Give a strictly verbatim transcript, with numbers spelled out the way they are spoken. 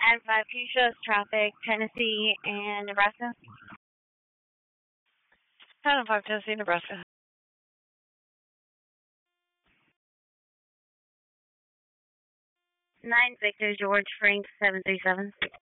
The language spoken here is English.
nine five two shows traffic, Tennessee and Nebraska. nine five Tennessee, Nebraska. nine Victor George Frank seven three seven.